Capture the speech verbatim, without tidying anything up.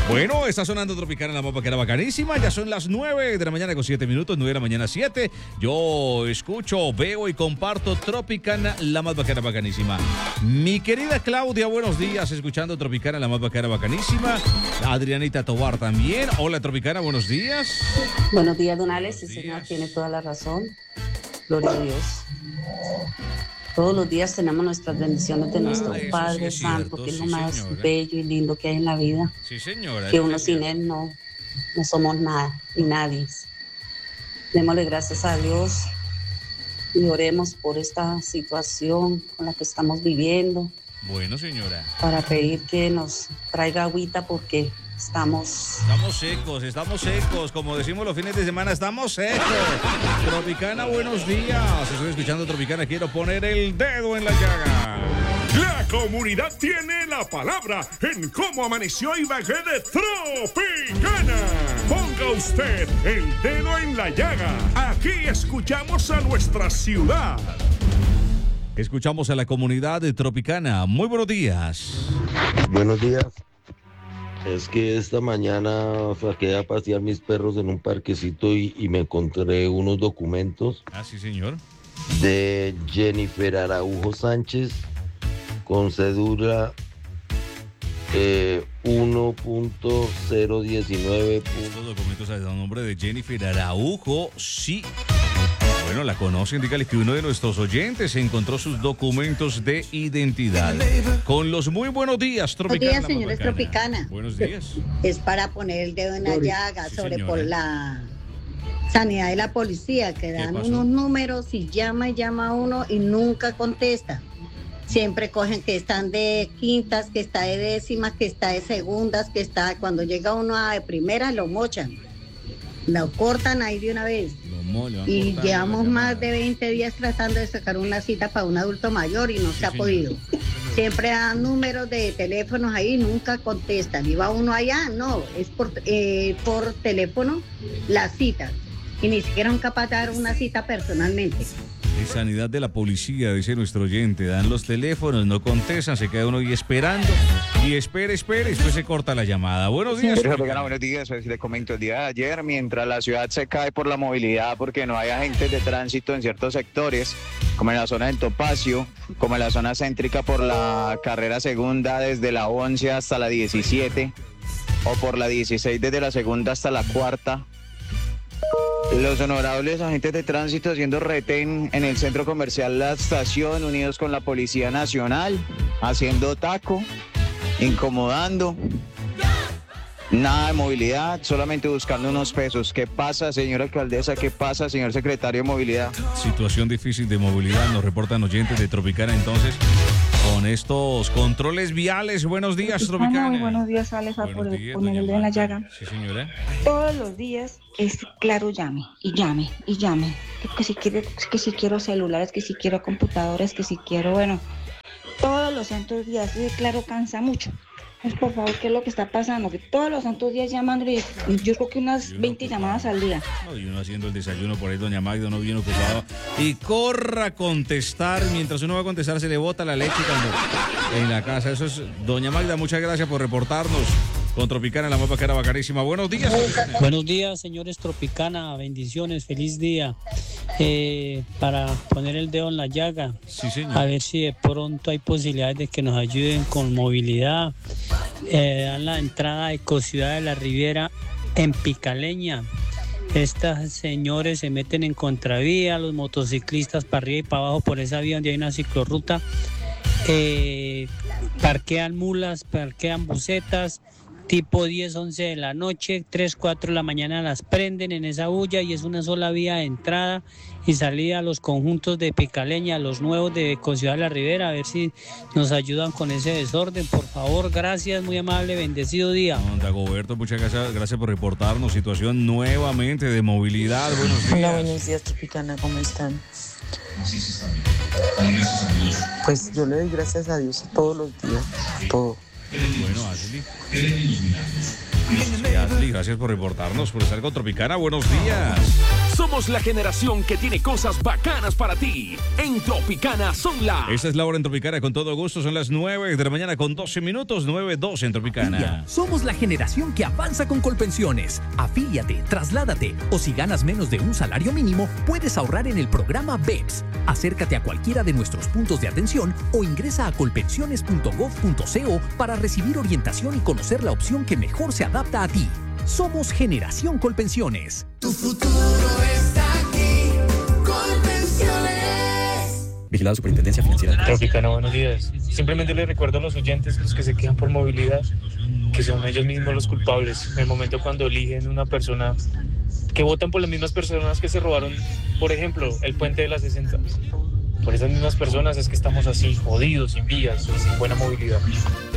Bueno, está sonando Tropicana en la mapa que era bacanísima. Ya son las nueve de la mañana con siete minutos, nueve de la mañana siete. Yo escucho, veo y comparto Tropicana, la más bacana bacanísima. Mi querida Claudia, buenos días, escuchando Tropicana, la más bacana bacanísima. Adrianita Tobar también. Hola Tropicana, buenos días. Buenos días, don Alex. Sí, señor, tiene toda la razón. Gloria a Dios. Todos los días tenemos nuestras bendiciones de nuestro Ah, Padre sí es Santo, cierto, que es sí, lo más señora. bello y lindo que hay en la vida. Sí, señora. Que uno sin Él no, no somos nada y nadie. Démosle gracias a Dios y oremos por esta situación con la que estamos viviendo, Bueno, señora. para pedir que nos traiga agüita porque estamos... Estamos secos, estamos secos. Como decimos los fines de semana, estamos secos. Tropicana, buenos días. Estoy escuchando Tropicana, quiero poner el dedo en la llaga. La comunidad tiene la palabra en cómo amaneció Ibagué de Tropicana. Ponga usted el dedo en la llaga. Aquí escuchamos a nuestra ciudad. Escuchamos a la comunidad de Tropicana. Muy buenos días. Buenos días. Es que esta mañana saqué a pasear mis perros en un parquecito y, y me encontré unos documentos Ah, sí, señor. de Jennifer Araujo Sánchez con cédula eh, uno punto cero diecinueve. Estos documentos a nombre de Jennifer Araujo, sí. Bueno, la conocen, dígale que uno de nuestros oyentes encontró sus documentos de identidad. Con los muy buenos días, Tropicana. Buenos días, señores Tropicana. Buenos días. Es para poner el dedo en la llaga Sí, sobre señora. por la sanidad de la policía, que dan pasó? unos números y llama y llama a uno y nunca contesta. Siempre cogen que están de quintas, que está de décimas, que está de segundas, que está... Cuando llega uno a de primera, lo mochan. Lo cortan ahí de una vez. Lo mole, van Y cortando llevamos la más llamada. de veinte días tratando de sacar una cita para un adulto mayor y no Sí, se ha señor. podido. Siempre dan números de teléfonos ahí, nunca contestan. Y va uno allá, no, es por, eh, por teléfono la cita. Y ni siquiera son capaces de dar una cita personalmente. Es sanidad de la policía, dice nuestro oyente. Dan los teléfonos, no contestan, se queda uno ahí esperando. Y espere, espere, después se corta la llamada. Buenos días. Tropicana, buenos días. Pues les comento, el día de ayer, mientras la ciudad se cae por la movilidad porque no hay agentes de tránsito en ciertos sectores, como en la zona del Topacio, como en la zona céntrica por la carrera segunda desde la once hasta la diecisiete, o por la dieciséis desde la segunda hasta la cuarta. Los honorables agentes de tránsito haciendo retén en el centro comercial La Estación, unidos con la Policía Nacional, haciendo taco, incomodando. Nada de movilidad, solamente buscando unos pesos. ¿Qué pasa, señora alcaldesa? ¿Qué pasa, señor secretario de movilidad? Situación difícil de movilidad, nos reportan oyentes de Tropicana. Entonces, con estos controles viales, buenos días, Tropicana. Muy buenos días, Alex, Buenos por días, poner doña el dedo en la Marta. llaga. Sí, señora. Todos los días es claro, llame y llame y llame. Que, que si quiero, que si quiero celulares, que si quiero computadores, que si quiero, bueno, todos los santos días. Ese claro cansa mucho. Pues, por favor, ¿qué es lo que está pasando? Que todos los santos días llamando y yo creo que unas Yo no veinte ocupaba. llamadas al día. No, y uno haciendo el desayuno por ahí, doña Magda, no bien ocupado. Y corra a contestar. Mientras uno va a contestar, se le bota la leche cuando en la casa. Eso es, doña Magda, muchas gracias por reportarnos. Con Tropicana, la mapa que era bacanísima. Buenos días, Tropicana. Buenos días, señores Tropicana, bendiciones, feliz día. Eh, para poner el dedo en la llaga, Sí, señor. a ver si de pronto hay posibilidades de que nos ayuden con movilidad. Eh, dan la entrada de Ciudad de la Riviera en Picaleña. Estos señores se meten en contravía, los motociclistas para arriba y para abajo por esa vía donde hay una ciclorruta. Eh, parquean mulas, parquean busetas, tipo diez, once de la noche, tres, cuatro de la mañana las prenden en esa bulla y es una sola vía de entrada y salida a los conjuntos de Picaleña, los nuevos de Ciudad de la Ribera, a ver si nos ayudan con ese desorden, por favor, gracias, muy amable, bendecido día. No, Dagoberto, muchas gracias, gracias por reportarnos. Situación nuevamente de movilidad. Buenos días. Hola, buenos días, Tropicana, ¿cómo están? Pues yo le doy gracias a Dios todos los días, todo. Bueno, Ashley. Sí, Ashley, gracias por reportarnos, por estar con Tropicana. Buenos días. Somos la generación que tiene cosas bacanas para ti. En Tropicana son las... Esta es la hora en Tropicana, con todo gusto. Son las nueve de la mañana con doce minutos, nueve doce en Tropicana. Somos la generación que avanza con Colpensiones. Afíliate, trasládate o si ganas menos de un salario mínimo, puedes ahorrar en el programa B E P S. Acércate a cualquiera de nuestros puntos de atención o ingresa a colpensiones punto gov punto co para recibir orientación y conocer la opción que mejor se adapta a ti. Somos Generación Colpensiones. Tu futuro está aquí, Colpensiones. Vigilado Superintendencia Financiera. Tropicana, buenos días. Simplemente les recuerdo a los oyentes, los que se quejan por movilidad, que son ellos mismos los culpables. En el momento cuando eligen una persona, que votan por las mismas personas que se robaron, por ejemplo, el puente de la sesenta. Por esas mismas personas es que estamos así, jodidos, sin vías y sin buena movilidad.